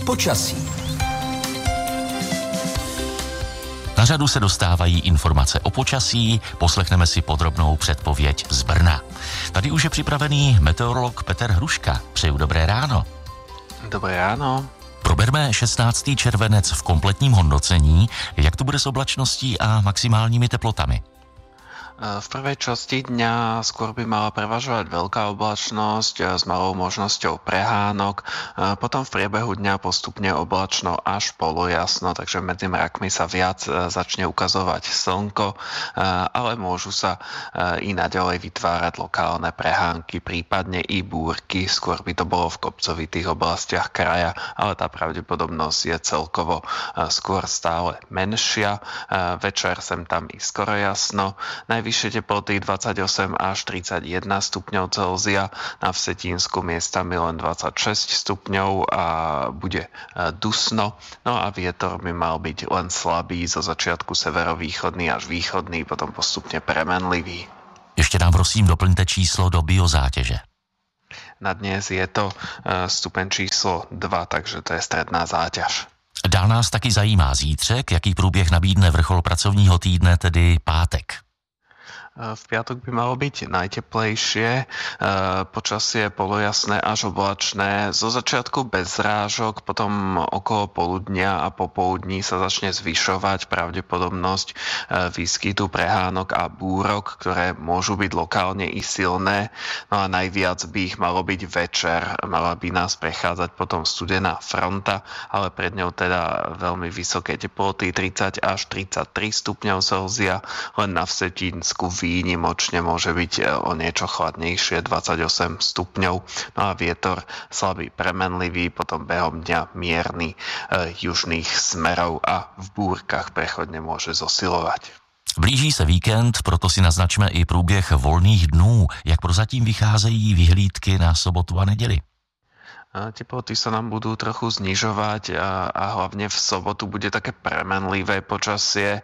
počasí. Na řadu se dostávají informace o počasí, poslechneme si podrobnou předpověď z Brna. Tady už je připravený meteorolog Petr Hruška. Přeju dobré ráno. Dobré ráno. Proberme 16. červenec v kompletním hodnocení, jak to bude s oblačností a maximálními teplotami. V prvej časti dňa skôr by mala prevažovať veľká oblačnosť s malou možnosťou prehánok. Potom v priebehu dňa postupne oblačno až polojasno, takže medzi mrakmi sa viac začne ukazovať slnko, ale môžu sa i naďalej vytvárať lokálne prehánky, prípadne i búrky. Skôr by to bolo v kopcovitých oblastiach kraja, ale tá pravdepodobnosť je celkovo skôr stále menšia. Večer sem tam i skoro jasno. Najvyššie teploty 28 až 31 stupňov Celzia, na Vsetínsku miestami len 26 stupňov a bude dusno. No a vietor by mal byť len slabý, zo začiatku severovýchodný až východný, potom postupne premenlivý. Ještě nám prosím doplňte číslo do biozátěže. Na dnes je to stupeň číslo 2, takže to je stredná záťaž. Dál nás taky zajímá zítřek, jaký průběh nabídne vrchol pracovního týdne, tedy pátek. V piatok by malo byť najteplejšie, počasie polojasné až oblačné, zo začiatku bez zrážok, potom okolo poludnia a popoludní sa začne zvyšovať pravdepodobnosť výskytu prehánok a búrok, ktoré môžu byť lokálne i silné, no a najviac by ich malo byť večer, mala by nás prechádzať potom studená fronta, ale pred ňou teda veľmi vysoké teploty, 30 až 33 stupňov Celzia, len na Vsetínsku výnimočne môže byť o niečo chladnejšie, 28 stupňov. No a vietor slabý premenlivý, potom behom dňa mierny južných smerov a v búrkach prechodne môže zosilovať. Blíží se víkend, proto si naznačme i průběh volných dnů. Jak prozatím vycházejí vyhlídky na sobotu a neděli? Teploty sa nám budú trochu znižovať a hlavne v sobotu bude také premenlivé počasie,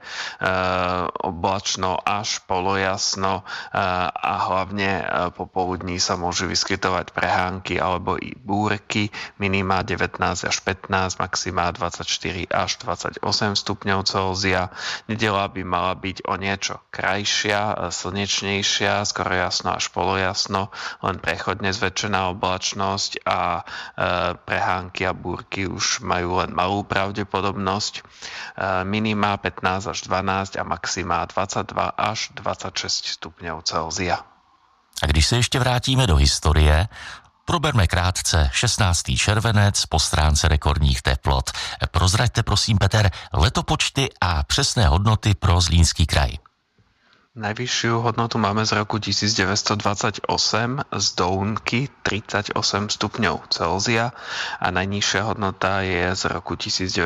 oblačno až polojasno a hlavne popoludní sa môžu vyskytovať prehánky alebo i búrky, minima 19 až 15, maxima 24 až 28 stupňov Celzia. Nedeľa by mala byť o niečo krajšia, slnečnejšia, skoro jasno až polojasno, len prechodne zväčšená oblačnosť a prehánky a búrky už majú len malú pravdepodobnosť. Minima 15 až 12 a maxima 22 až 26 stupňov Celzia. A když se ještě vrátíme do historie, proberme krátce 16. červenec po stránce rekordních teplot. Prozraďte prosím, Peter, letopočty a přesné hodnoty pro Zlínský kraj. Najvyššiu hodnotu máme z roku 1928 z Dounky 38 stupňov Celzia a najnižšia hodnota je z roku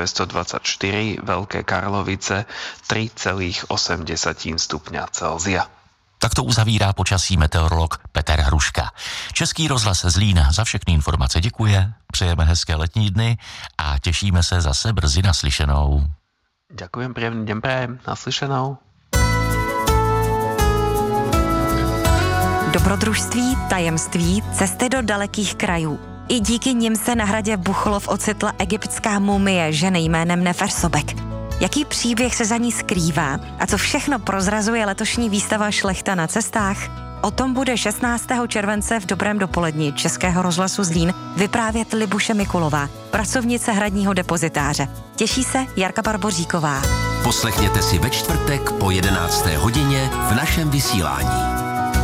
1924 Veľké Karlovice 3,8 stupňa Celzia. Tak to uzavírá počasí meteorolog Petr Hruška. Český rozhlas Zlín za všechny informace děkuje, přejeme hezké letní dny a těšíme se zase brzy naslyšenou. Ďakujem, príjemný deň prajem, naslyšenou. Dobrodružství, tajemství, cesty do dalekých krajů. I díky nim se na hradě Buchlov ocitla egyptská mumie ženy jménem Nefersobek. Jaký příběh se za ní skrývá a co všechno prozrazuje letošní výstava Šlechta na cestách? O tom bude 16. července v dobrém dopoledni Českého rozhlasu Zlín vyprávět Libuše Mikulová, pracovnice hradního depozitáře. Těší se Jarka Barboříková. Poslechněte si ve čtvrtek po 11. hodině v našem vysílání.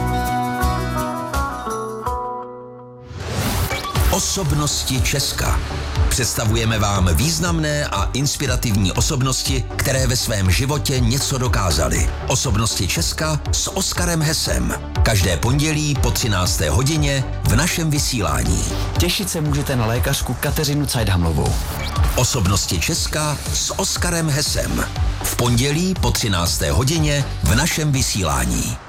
Osobnosti Česka. Představujeme vám významné a inspirativní osobnosti, které ve svém životě něco dokázaly. Osobnosti Česka s Oskarem Hesem. Každé pondělí po 13. hodině v našem vysílání. Těšit se můžete na lékařku Kateřinu Cajdhamlovou. Osobnosti Česka s Oskarem Hesem. V pondělí po 13. hodině v našem vysílání.